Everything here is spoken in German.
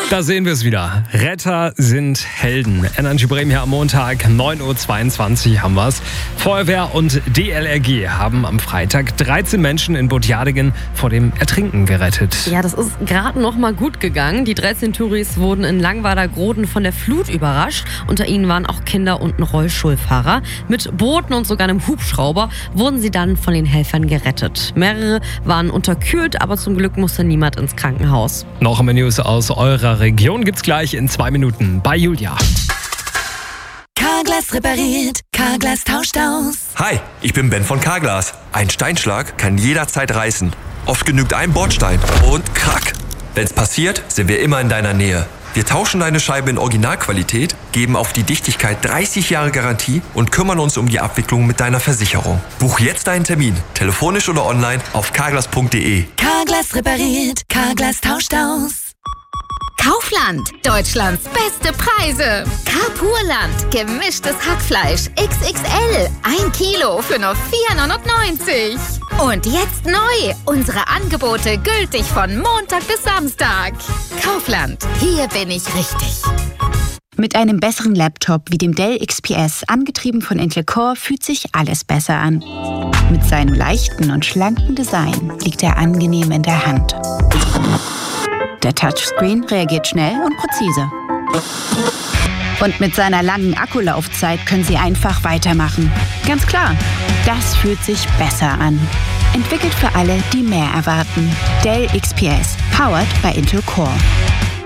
Da sehen wir es wieder. Retter sind Helden. Energy Bremen hier am Montag, 9.22 Uhr haben wir es. Feuerwehr und DLRG haben am Freitag 13 Menschen in Botjadingen vor dem Ertrinken gerettet. Ja, das ist gerade noch mal gut gegangen. Die 13 Touris wurden in Langwader-Groden von der Flut überrascht. Unter ihnen waren auch Kinder und ein Rollstuhlfahrer. Mit Booten und sogar einem Hubschrauber wurden sie dann von den Helfern gerettet. Mehrere waren unterkühlt, aber zum Glück musste niemand ins Krankenhaus. Noch mehr News aus eurer Region gibt's gleich in 2 Minuten bei Julia. Carglass repariert, Carglass tauscht aus. Hi, ich bin Ben von Carglass. Ein Steinschlag kann jederzeit reißen. Oft genügt ein Bordstein und krack. Wenn's passiert, sind wir immer in deiner Nähe. Wir tauschen deine Scheibe in Originalqualität, geben auf die Dichtigkeit 30 Jahre Garantie und kümmern uns um die Abwicklung mit deiner Versicherung. Buch jetzt deinen Termin, telefonisch oder online auf carglass.de. Carglass repariert, Carglass tauscht aus. Kaufland, Deutschlands beste Preise. Carpurland, gemischtes Hackfleisch XXL, 1 Kilo für nur 4,99 €. Und jetzt neu, unsere Angebote gültig von Montag bis Samstag. Kaufland, hier bin ich richtig. Mit einem besseren Laptop wie dem Dell XPS, angetrieben von Intel Core, fühlt sich alles besser an. Mit seinem leichten und schlanken Design liegt er angenehm in der Hand. Der Touchscreen reagiert schnell und präzise. Und mit seiner langen Akkulaufzeit können Sie einfach weitermachen. Ganz klar, das fühlt sich besser an. Entwickelt für alle, die mehr erwarten. Dell XPS, powered by Intel Core.